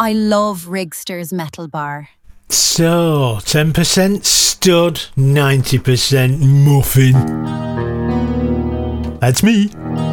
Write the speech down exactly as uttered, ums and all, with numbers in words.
I love Rigster's metal bar. So, ten percent stud, ninety percent muffin. That's me.